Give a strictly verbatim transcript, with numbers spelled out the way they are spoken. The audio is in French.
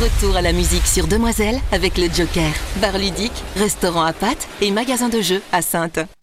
Retour à la musique sur Demoiselle avec le Joker. Bar ludique, restaurant à pâtes et magasin de jeux à Saintes.